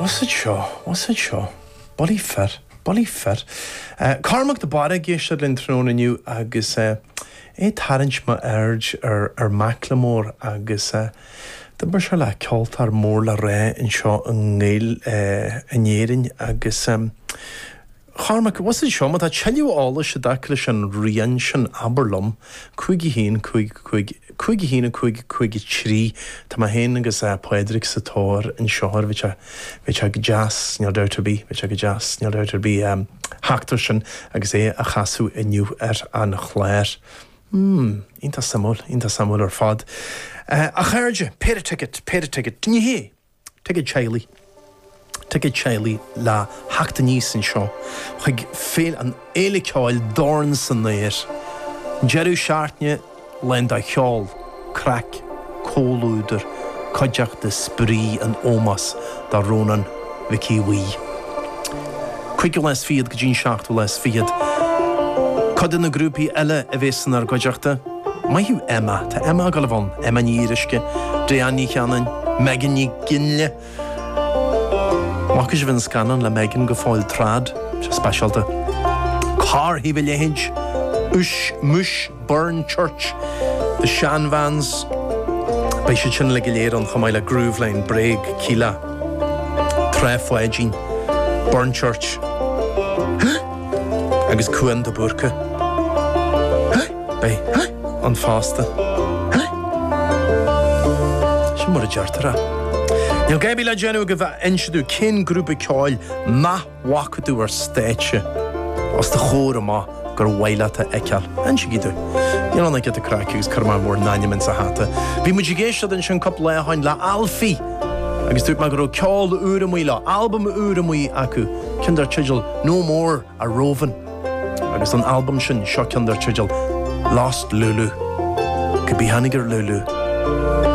Was it seo? Bolí fer. Carmach de bara géiste linn trón aniu agus tarint ma urge ar Macklemore agus de bar se le ceoltar mór le ré in seo an ngéil anéirin agus Charmach, was it seo ma tá teiliú ála se dacle an rian sin Aberlum chuigi hín chuigi trí tá ma héin agus Pedrick sa tóir in seoir bhí ag jazz neal deuterbí haachtar sin agus a chasú iniu an chléir. Ínta samúl ar fad. A chairde, péad ticket, dní hé, ticket Chailey. Ticket Chailey le haachta níos in seo. Chuig féin an éile ceáil dorn san néir. Jerú seaartne lenda cheáil, crack, cólúidir, coideach de sprí an ómas da rónan vicí wí. Chuig les fiad go dín seachtú les fiad. Cod in na grúpi eile a bhésan ar coideachta? Maiú Emma, tá Emma galvan, Emma níiriske, Diani cheanan, Megan ní ginle. Machas bhín scanan le Megan go fáil trad, se specialta. Car hí bhí léhinj, Mush, Burn Church, the Shan Vans, bei se sin le giléir an chamaile Groove Lane, Breg, Kila, Trefwaigin, Burn Church, agus Cuan de Burke, bei an fásta. Sin mar a deartara. Níl gaibí le genú go bheith inseadú cin grúpa ceáil na wacadú ar stéitse os de chóra má gur bhailata eiceal. Anse gidú. Níl anna get a craciús carmá mór náinemin sa hata. Bhí mu géistead in sin cop leáin le Alfie agus dúirt me gur ceáil úra muí le album úra muí acu cindar tiidil No More a Rovan agus an album sin seo cindar tiidil Lost Lulu go bí hanigar Lulu.